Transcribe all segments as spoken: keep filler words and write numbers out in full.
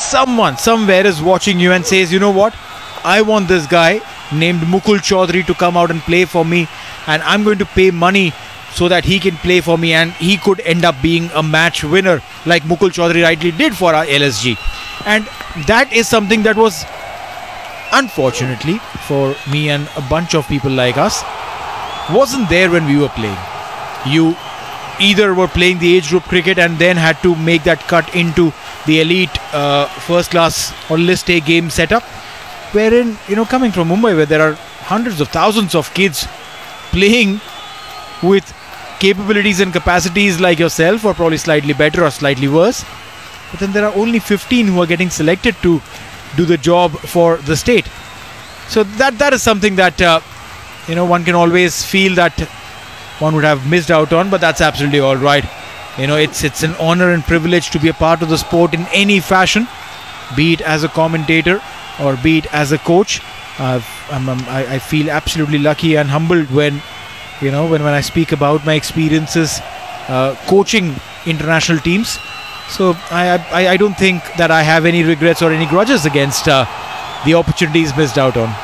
someone somewhere is watching you and says, you know what, I want this guy named Mukul Chaudhary to come out and play for me, and I'm going to pay money so that he can play for me, and he could end up being a match winner like Mukul Chaudhary rightly did for our L S G. And that is something that was, unfortunately for me and a bunch of people like us, wasn't there when we were playing. You either were playing the age group cricket and then had to make that cut into the elite uh, first class or list A game setup, wherein, you know, coming from Mumbai where there are hundreds of thousands of kids playing with capabilities and capacities like yourself, or probably slightly better or slightly worse, but then there are only fifteen who are getting selected to do the job for the state. So that that is something that uh, you know, one can always feel that one would have missed out on, but that's absolutely all right. You know, it's it's an honor and privilege to be a part of the sport in any fashion, be it as a commentator or be it as a coach. Uh, I'm, I'm, I, I feel absolutely lucky and humbled when, you know, when, when I speak about my experiences uh, coaching international teams. So I, I I don't think that I have any regrets or any grudges against uh, the opportunities missed out on.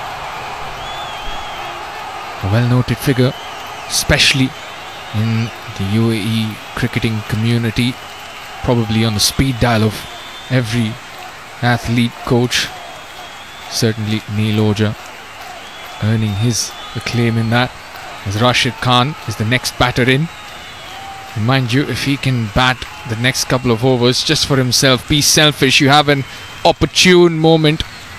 A well-noted figure, especially in the U A E cricketing community, probably on the speed dial of every athlete, coach. Certainly Neil Ojha earning his acclaim in that, as Rashid Khan is the next batter in. And mind you, if he can bat the next couple of overs just for himself, be selfish, you have an opportune moment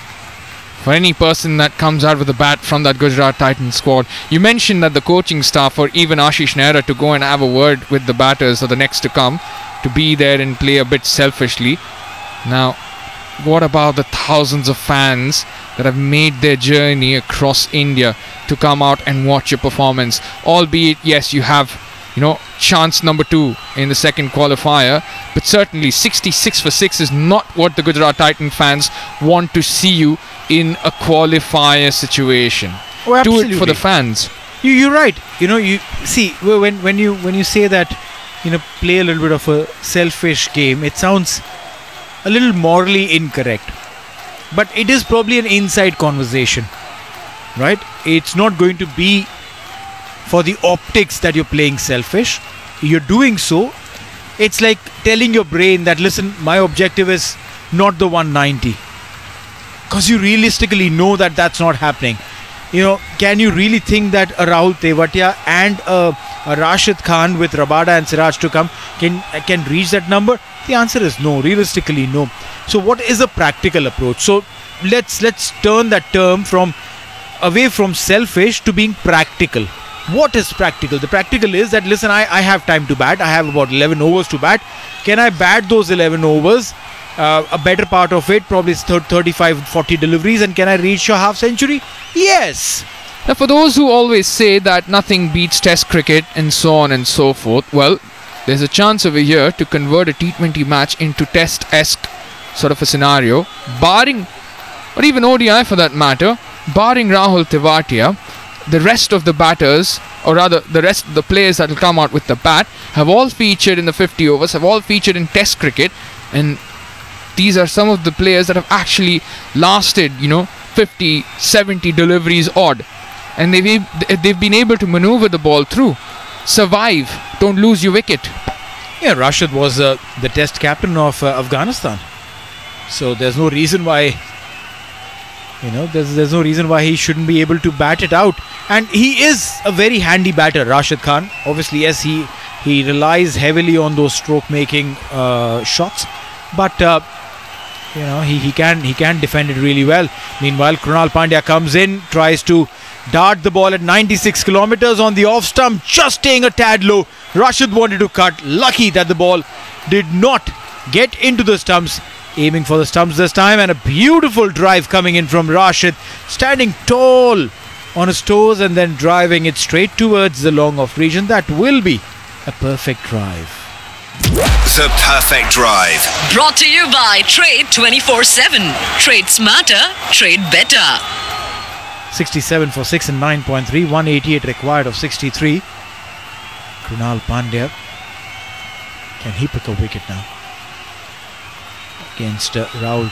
for any person that comes out with a bat from that Gujarat Titans squad. You mentioned that the coaching staff or even Ashish Nehra to go and have a word with the batters or the next to come, to be there and play a bit selfishly. Now, what about the thousands of fans that have made their journey across India to come out and watch your performance? Albeit, yes, you have, you know, chance number two in the second qualifier, but certainly sixty-six for six is not what the Gujarat Titan fans want to see you in a qualifier situation. Oh, do it for the fans. You, you're right. You know, you see, when when you when you say that, you know, play a little bit of a selfish game, it sounds a little morally incorrect, but it is probably an inside conversation, right? It's not going to be for the optics that you're playing selfish. You're doing so, it's like telling your brain that, listen, my objective is not the one ninety, because you realistically know that that's not happening. You know, can you really think that a Rahul Tewatia and a, a Rashid Khan with Rabada and Siraj to come can can reach that number? The answer is no. Realistically, no. So what is a practical approach? So let's let's turn that term from away from selfish to being practical. What is practical? The practical is that, listen, I, I have time to bat. I have about eleven overs to bat. Can I bat those eleven overs? Uh, a better part of it, probably thirty-five forty deliveries, and can I reach a half century? Yes. Now, for those who always say that nothing beats test cricket and so on and so forth, well, there's a chance over here to convert a T twenty match into test-esque sort of a scenario, barring, or even O D I for that matter, barring Rahul Tewatia. The rest of the batters, or rather the rest of the players that will come out with the bat, have all featured in the fifty overs, have all featured in test cricket, and these are some of the players that have actually lasted, you know, fifty, seventy deliveries odd, and they've they've been able to maneuver the ball through, survive, don't lose your wicket. Yeah, Rashid was uh, the test captain of uh, Afghanistan, so there's no reason why, you know, there's there's no reason why he shouldn't be able to bat it out. And he is a very handy batter, Rashid Khan. Obviously, yes, he he relies heavily on those stroke-making uh, shots, but uh, you know, he, he can he can defend it really well. Meanwhile, Krunal Pandya comes in, tries to dart the ball at ninety-six kilometers on the off stump, just staying a tad low. Rashid wanted to cut. Lucky that the ball did not get into the stumps. Aiming for the stumps this time, and a beautiful drive coming in from Rashid, standing tall on his toes and then driving it straight towards the long off region. That will be a perfect drive. The Perfect Drive. Brought to you by Trade twenty-four seven. Trade smarter, trade better. sixty-seven for six and nine point three. one eighty-eight required of sixty-three. Krunal Pandya. Can he pick a wicket now? Against uh, Rahul